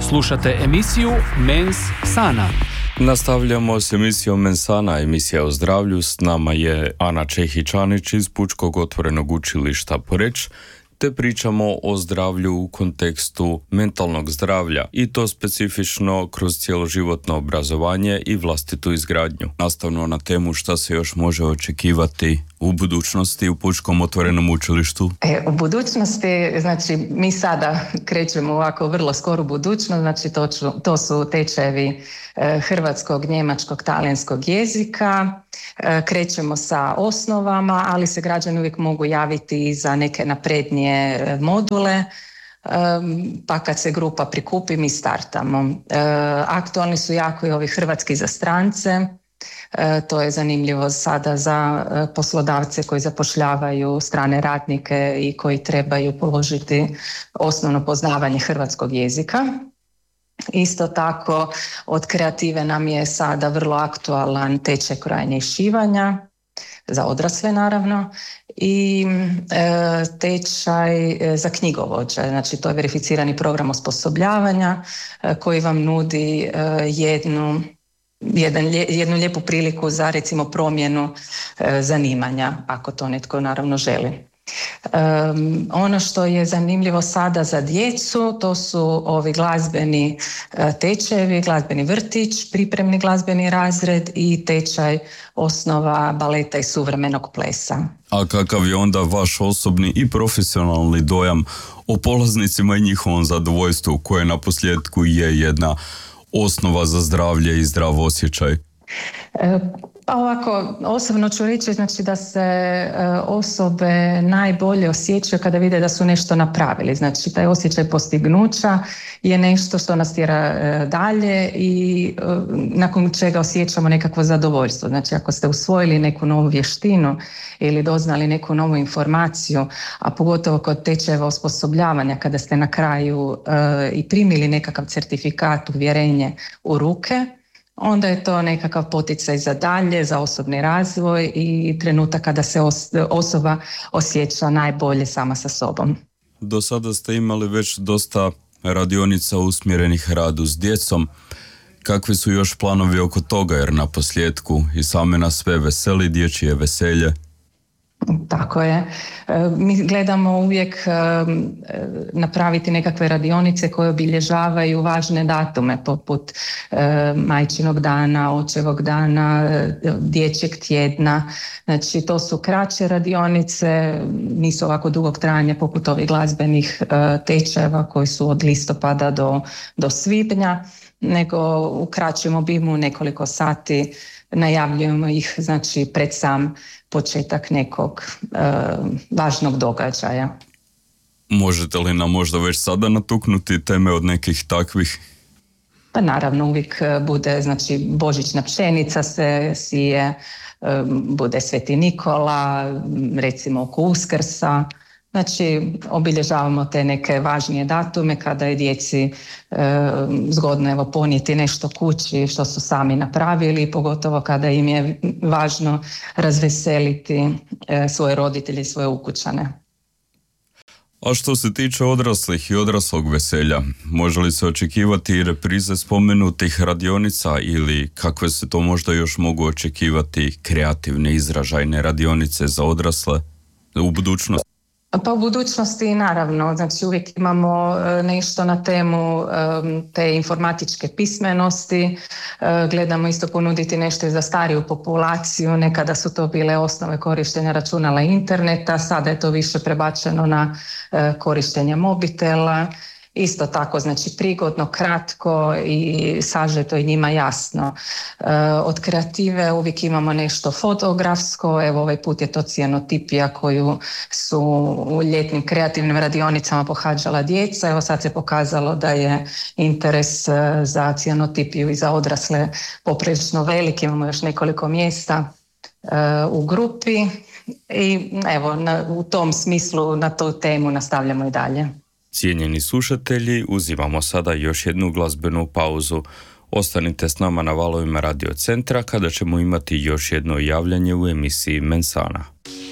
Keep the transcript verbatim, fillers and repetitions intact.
Slušate emisiju Mens Sana. Nastavljamo s emisijom Mensana, emisija o zdravlju. S nama je Ana Čehić-Anić iz Pučkog otvorenog učilišta Poreč, te pričamo o zdravlju u kontekstu mentalnog zdravlja i to specifično kroz cjeloživotno obrazovanje i vlastitu izgradnju. Nastavno na temu šta se još može očekivati u budućnosti u Pučkom otvorenom učilištu. E, u budućnosti, znači mi sada krećemo ovako vrlo skoru budućnost, znači to, ću, to su tečajevi e, hrvatskog, njemačkog, talijanskog jezika. E, krećemo sa osnovama, ali se građani uvijek mogu javiti i za neke naprednije module. E, pa kad se grupa prikupi, mi startamo. E, aktualni su jako i ovi hrvatski za strance. E, to je zanimljivo sada za e, poslodavce koji zapošljavaju strane radnike i koji trebaju položiti osnovno poznavanje hrvatskog jezika. Isto tako od kreative nam je sada vrlo aktualan tečaj krojanja i šivanja, za odrasle naravno, i e, tečaj za knjigovođe, znači to je verificirani program osposobljavanja e, koji vam nudi e, jednu Jedan, jednu lijepu priliku za recimo promjenu e, zanimanja, ako to netko naravno želi. Um, ono što je zanimljivo sada za djecu, to su ovi glazbeni e, tečajevi, glazbeni vrtić, pripremni glazbeni razred i tečaj osnova baleta i suvremenog plesa. A kakav je onda vaš osobni i profesionalni dojam o polaznicima i njihovom zadovoljstvu, koje na posljedku je jedna osnova za zdravlje i zdrav osjećaj? E, pa ovako, osobno ću reći znači da se e, osobe najbolje osjećaju kada vide da su nešto napravili. Znači taj osjećaj postignuća je nešto što nas tjera e, dalje i e, nakon čega osjećamo nekakvo zadovoljstvo. Znači ako ste usvojili neku novu vještinu ili doznali neku novu informaciju, a pogotovo kod tečajeva osposobljavanja kada ste na kraju e, i primili nekakav certifikat, uvjerenje u ruke, onda je to nekakav poticaj za dalje, za osobni razvoj i trenutak kada se os- osoba osjeća najbolje sama sa sobom. Do sada ste imali već dosta radionica usmjerenih radu s djecom. Kakvi su još planovi oko toga, jer na posljedku i same nas sve veseli, dječje veselje? Tako je. Mi gledamo uvijek napraviti nekakve radionice koje obilježavaju važne datume poput majčinog dana, očevog dana, dječjeg tjedna. Znači to su kraće radionice, nisu ovako dugog trajanja poput ovih glazbenih tečajeva koji su od listopada do, do svibnja, nego u kraćem obimu nekoliko sati. Najavljujemo ih znači pred sam početak nekog e, važnog događaja. Možete li nam možda već sada natuknuti teme od nekih takvih? Pa naravno uvijek bude, znači božićna pšenica se sije, e, bude Sveti Nikola, recimo oko Uskrsa. Znači, obilježavamo te neke važnije datume kada je djeci e, zgodno evo, ponijeti nešto kući što su sami napravili, pogotovo kada im je važno razveseliti e, svoje roditelje i svoje ukućane. A što se tiče odraslih i odraslog veselja, može li se očekivati reprize spomenutih radionica ili kakve se to možda još mogu očekivati kreativne izražajne radionice za odrasle u budućnosti? Pa u budućnosti naravno, znači uvijek imamo nešto na temu te informatičke pismenosti, gledamo isto ponuditi nešto i za stariju populaciju, nekada su to bile osnove korištenja računala i interneta, sada je to više prebačeno na korištenje mobitela. Isto tako, znači prigodno, kratko i sažeto i njima jasno. E, od kreative uvijek imamo nešto fotografsko, evo ovaj put je to cijenotipija koju su u ljetnim kreativnim radionicama pohađala djeca. Evo sad se pokazalo da je interes za cijenotipiju i za odrasle poprilično velik, imamo još nekoliko mjesta e, u grupi i evo na, u tom smislu na tu temu nastavljamo i dalje. Cijenjeni slušatelji, uzimamo sada još jednu glazbenu pauzu. Ostanite s nama na valovima Radio Centra kada ćemo imati još jedno javljanje u emisiji Mensana.